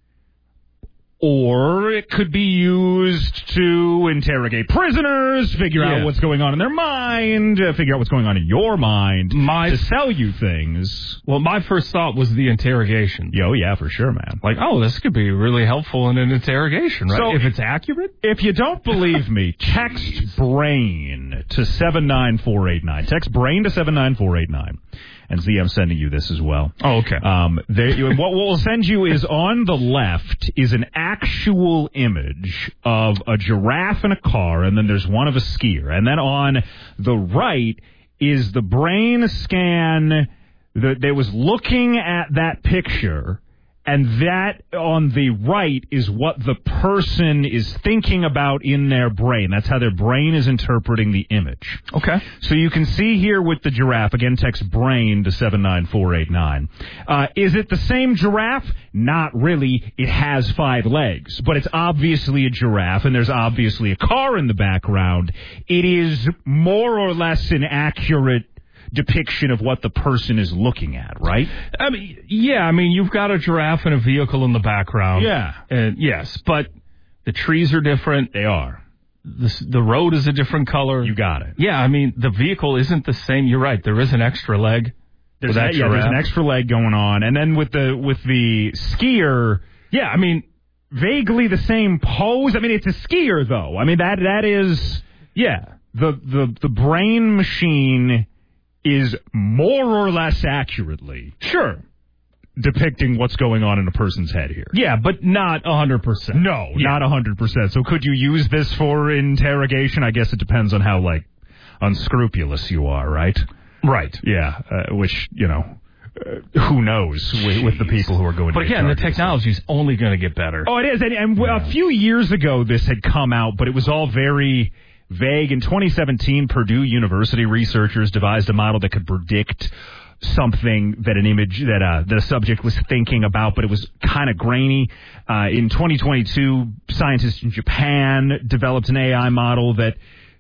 Or it could be used to interrogate prisoners, figure yeah. out what's going on in their mind, uh, figure out what's going on in your mind, my, to sell you things. Well, my first thought was the interrogation. Yo, yeah, for sure, man. Like, oh, this could be really helpful in an interrogation, right? So, if it's accurate? If you don't believe me, text BRAIN to seven nine four eight nine. Text BRAIN to seven nine four eight nine. And Z, I'm sending you this as well. Oh, okay. Um, there, what we'll send you is on the left is an actual image of a giraffe in a car, and then there's one of a skier. And then on the right is the brain scan that they was looking at that picture, and that on the right is what the person is thinking about in their brain. That's how their brain is interpreting the image. Okay. So you can see here with the giraffe, again, text BRAIN to seven nine four eight nine. Uh, is it the same giraffe? Not really. It has five legs, but it's obviously a giraffe, and there's obviously a car in the background. It is more or less an accurate depiction of what the person is looking at, right? I mean, yeah, I mean, you've got a giraffe and a vehicle in the background. Yeah. And yes, but the trees are different. They are. The, the road is a different color. You got it. Yeah, I mean, the vehicle isn't the same. You're right. There is an extra leg. There's, that, yeah, there's an extra leg going on. And then with the with the skier, yeah, I mean, vaguely the same pose. I mean, it's a skier, though. I mean, that that is, yeah, the the, the brain machine is more or less accurately sure depicting what's going on in a person's head here. Yeah, but not one hundred percent. No, yeah. not one hundred percent. So could you use this for interrogation? I guess it depends on how, like, unscrupulous you are, right? Right. Yeah, uh, which, you know, uh, who knows with, with the people who are going to But again, the technology is only going to get better. Oh, it is. And, and yeah. a few years ago this had come out, but it was all very vague. In twenty seventeen, Purdue University researchers devised a model that could predict something that an image that uh, the subject was thinking about, but it was kind of grainy. Uh, in twenty twenty-two, scientists in Japan developed an A I model that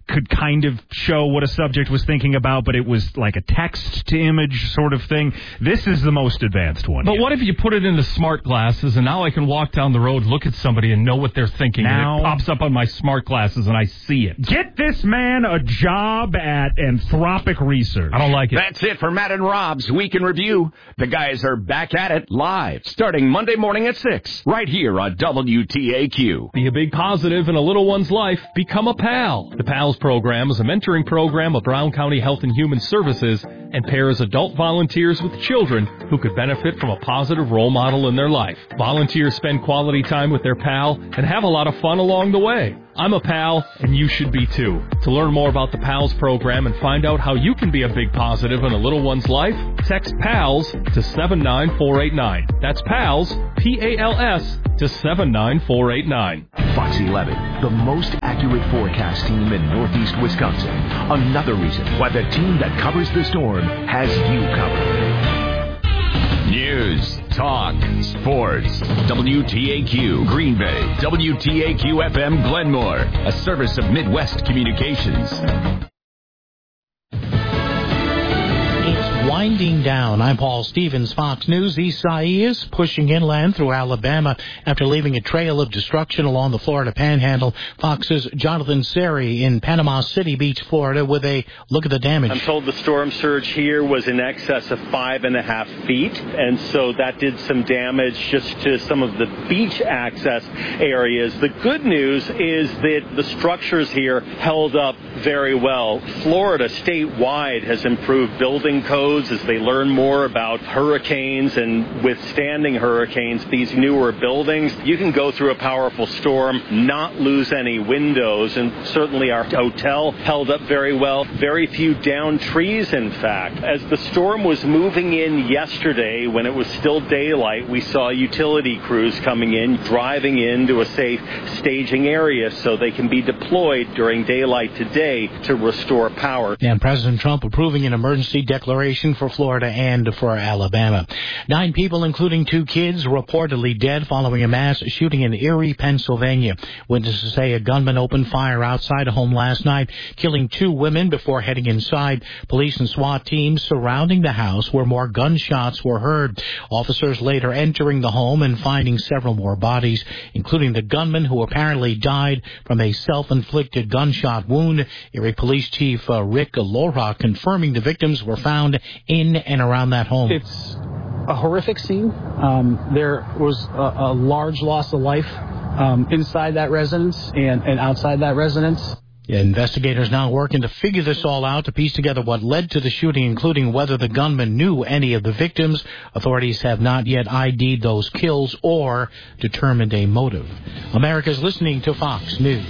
could kind of show what a subject was thinking about, but it was like a text-to-image sort of thing. This is the most advanced one. But yet. what if you put it into smart glasses, and now I can walk down the road, look at somebody, and know what they're thinking, Now- and it pops up on my smart glasses, and I see it. Get this man a job at Anthropic Research. I don't like it. That's it for Matt and Rob's Week in Review. The guys are back at it live, starting Monday morning at six, right here on W T A Q. Be a big positive in a little one's life. Become a PAL. The PALS program is a mentoring program of Brown County Health and Human Services and pairs adult volunteers with children who could benefit from a positive role model in their life. Volunteers spend quality time with their PAL and have a lot of fun along the way. I'm a PAL, and you should be too. To learn more about the PALS program and find out how you can be a big positive in a little one's life, text PALS to seven nine four eight nine. That's PALS, P A L S, to seven nine four eight nine. Fox eleven, the most accurate forecast team in Northeast Wisconsin. Another reason why the team that covers the storm has you covered. News, talk, sports. W T A Q Green Bay. W T A Q F M Glenmore. A service of Midwest Communications. It's winding down. I'm Paul Stevens, Fox News. Isaias pushing inland through Alabama after leaving a trail of destruction along the Florida Panhandle. Fox's Jonathan Seri in Panama City Beach, Florida, with a look at the damage. I'm told the storm surge here was in excess of five and a half feet, and so that did some damage just to some of the beach access areas. The good news is that the structures here held up very well. Florida statewide has improved building codes as they learn more about hurricanes and withstanding hurricanes. These newer buildings, you can go through a powerful storm, not lose any windows, and certainly our hotel held up very well. Very few downed trees, in fact. As the storm was moving in yesterday, when it was still daylight, we saw utility crews coming in, driving into a safe staging area so they can be deployed during daylight today to restore power. And President Trump approving an emergency declaration for Florida and for Alabama. Nine people, including two kids, reportedly dead following a mass shooting in Erie, Pennsylvania. Witnesses say a gunman opened fire outside a home last night, killing two women before heading inside. Police and SWAT teams surrounding the house where more gunshots were heard. Officers later entering the home and finding several more bodies, including the gunman who apparently died from a self-inflicted gunshot wound. Erie Police Chief uh, Rick Lora confirming the victims were found in and around that home. It's a horrific scene. Um, there was a, a large loss of life um, inside that residence and, and outside that residence. Investigators now working to figure this all out, to piece together what led to the shooting, including whether the gunman knew any of the victims. Authorities have not yet I D'd those kills or determined a motive. America's listening to Fox News.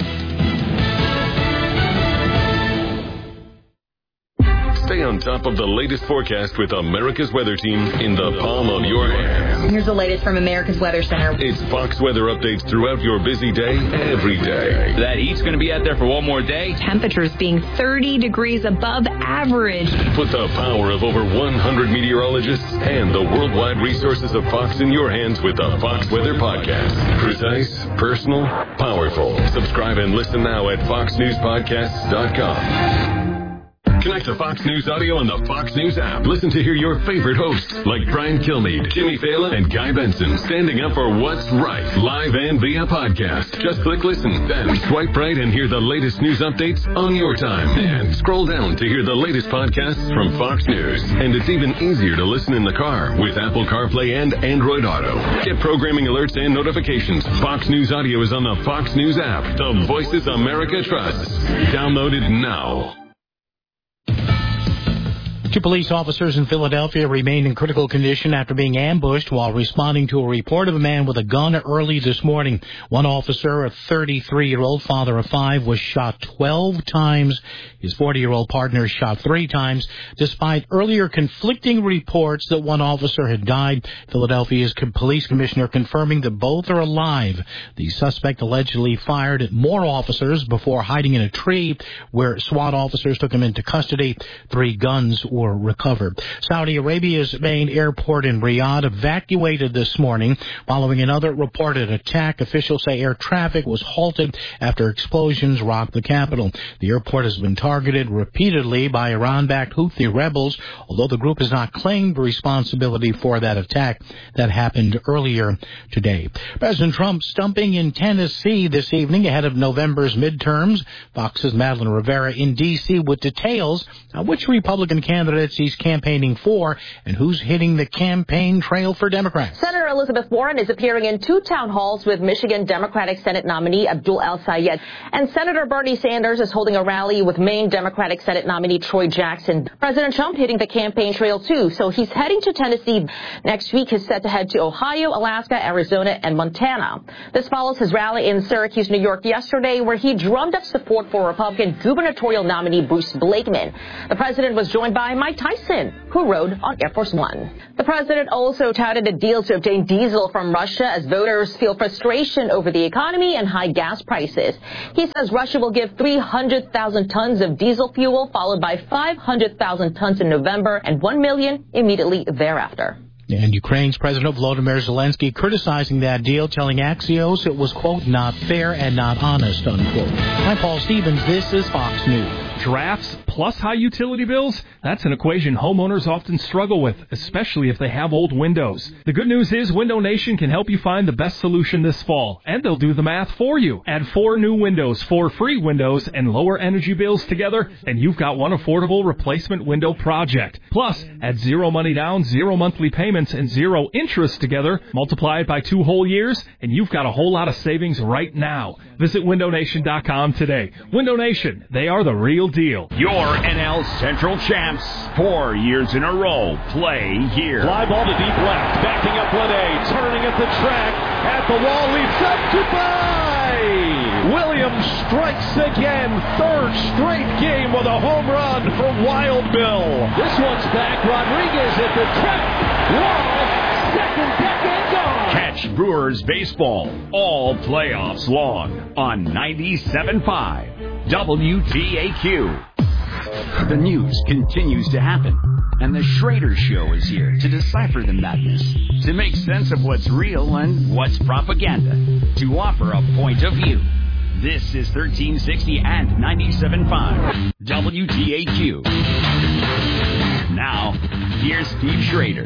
Stay on top of the latest forecast with America's Weather Team in the palm of your hand. Here's the latest from America's Weather Center. It's Fox weather updates throughout your busy day, every day. That heat's going to be out there for one more day. Temperatures being thirty degrees above average. Put the power of over one hundred meteorologists and the worldwide resources of Fox in your hands with the Fox Weather Podcast. Precise, personal, powerful. Subscribe and listen now at fox news podcasts dot com. Connect to Fox News Audio on the Fox News app. Listen to hear your favorite hosts like Brian Kilmeade, Jimmy Fallon, and Guy Benson standing up for what's right, live and via podcast. Just click listen, then swipe right and hear the latest news updates on your time. And scroll down to hear the latest podcasts from Fox News. And it's even easier to listen in the car with Apple CarPlay and Android Auto. Get programming alerts and notifications. Fox News Audio is on the Fox News app. The voices America trusts. Download it now. Two police officers in Philadelphia remain in critical condition after being ambushed while responding to a report of a man with a gun early this morning. One officer, a thirty-three-year-old father of five, was shot twelve times. His forty-year-old partner shot three times. Despite earlier conflicting reports that one officer had died, Philadelphia's police commissioner confirming that both are alive. The suspect allegedly fired at more officers before hiding in a tree where SWAT officers took him into custody. Three guns were were recovered. Saudi Arabia's main airport in Riyadh evacuated this morning following another reported attack. Officials say air traffic was halted after explosions rocked the capital. The airport has been targeted repeatedly by Iran-backed Houthi rebels, although the group has not claimed responsibility for that attack that happened earlier today. President Trump stumping in Tennessee this evening ahead of November's midterms. Fox's Madeline Rivera in D C with details on which Republican candidates he's campaigning for and who's hitting the campaign trail for Democrats. Senator Elizabeth Warren is appearing in two town halls with Michigan Democratic Senate nominee Abdul El-Sayed. And Senator Bernie Sanders is holding a rally with Maine Democratic Senate nominee Troy Jackson. President Trump hitting the campaign trail, too, so he's heading to Tennessee. Next week, he's set to head to Ohio, Alaska, Arizona, and Montana. This follows his rally in Syracuse, New York yesterday, where he drummed up support for Republican gubernatorial nominee Bruce Blakeman. The president was joined by Mike Tyson, who rode on Air Force One. The president also touted a deal to obtain diesel from Russia as voters feel frustration over the economy and high gas prices. He says Russia will give three hundred thousand tons of diesel fuel, followed by five hundred thousand tons in November and one million immediately thereafter. And Ukraine's President Volodymyr Zelensky criticizing that deal, telling Axios it was, quote, not fair and not honest, unquote. I'm Paul Stevens. This is Fox News. Drafts plus high utility bills? That's an equation homeowners often struggle with, especially if they have old windows. The good news is Window Nation can help you find the best solution this fall, and they'll do the math for you. Add four new windows, four free windows, and lower energy bills together, and you've got one affordable replacement window project. Plus, add zero money down, zero monthly payments, and zero interest together, multiply it by two whole years, and you've got a whole lot of savings right now. Visit window nation dot com today. Window Nation, they are the real deal. Your N L Central champs, four years in a row, play here. Fly ball to deep left, backing up Lene, turning at the track, at the wall, leaps up, goodbye! Williams strikes again, third straight game with a home run for Wild Bill. This one's back, Rodriguez at the track, wall, second deck and gone. Catch Brewers baseball all playoffs long on ninety-seven point five W T A Q. The news continues to happen, and the Schrader Show is here to decipher the madness, to make sense of what's real and what's propaganda, to offer a point of view. This is thirteen sixty and ninety-seven point five W T A Q. Now, here's Steve Schrader.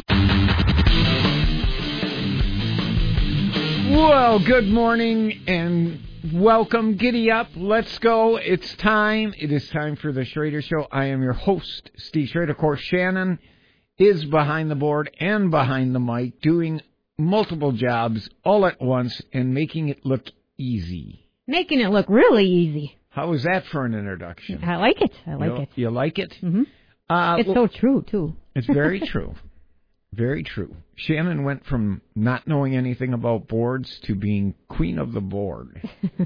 Well, good morning and welcome. Giddy up. Let's go. It's time. It is time for the Schrader Show. I am your host, Steve Schrader. Of course, Shannon is behind the board and behind the mic, doing multiple jobs all at once and making it look easy. Making it look really easy. How is that for an introduction? I like it. I like you, it. You like it? Mm-hmm. Uh, it's well, so true, too. It's very true. Very true. Shannon went from not knowing anything about boards to being queen of the board.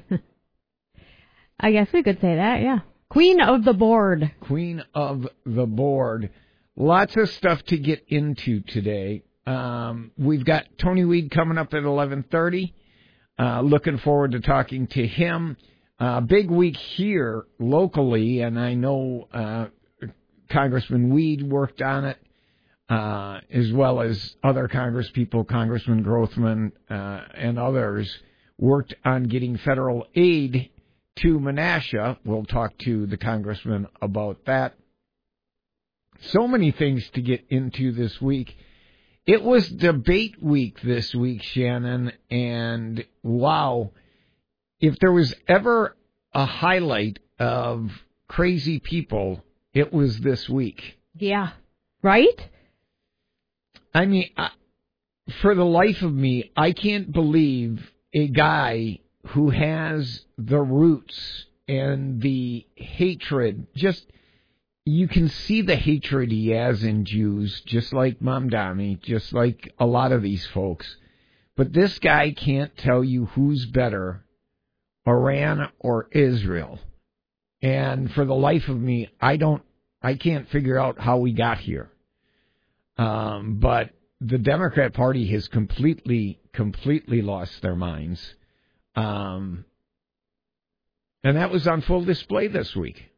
I guess we could say that, yeah. Queen of the board. Queen of the board. Lots of stuff to get into today. Um, we've got Tony Weed coming up at eleven thirty. Uh, looking forward to talking to him. Uh, big week here locally, and I know uh, Congressman Weed worked on it. Uh, as well as other congresspeople, Congressman Grothman uh, and others, worked on getting federal aid to Menasha. We'll talk to the congressman about that. So many things to get into this week. It was debate week this week, Shannon, and wow, if there was ever a highlight of crazy people, it was this week. Yeah, right? I mean, I, for the life of me, I can't believe a guy who has the roots and the hatred. Just, you can see the hatred he has in Jews, just like Mamdani, just like a lot of these folks. But this guy can't tell you who's better, Iran or Israel. And for the life of me, I don't, I can't figure out how we got here. Um, but the Democrat Party has completely, completely lost their minds. Um, and that was on full display this week.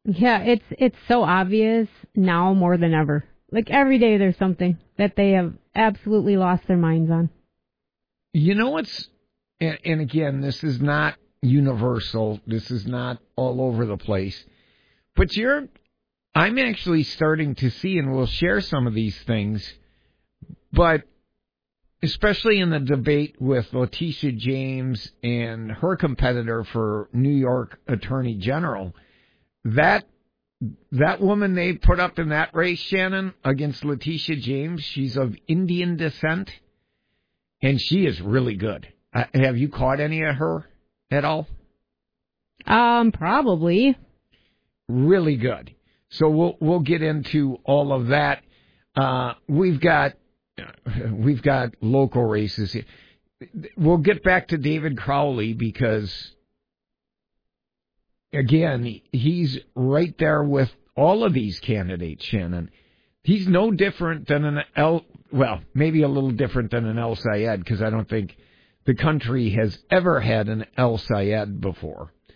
Yeah, it's it's so obvious now more than ever. Like every day there's something that they have absolutely lost their minds on. You know what's, and, and again, this is not universal. This is not all over the place. But you're, I'm actually starting to see, and we'll share some of these things, but especially in the debate with Letitia James and her competitor for New York Attorney General, that that woman they put up in that race, Shannon, against Letitia James, she's of Indian descent, and she is really good. Uh, have you caught any of her at all? Um, probably. Really good. So we'll we'll get into all of that. Uh, we've got we've got local races here. We'll get back to David Crowley because, again, he's right there with all of these candidates, Shannon. He's no different than an El, well, maybe a little different than an El Sayed, because I don't think the country has ever had an El Sayed before.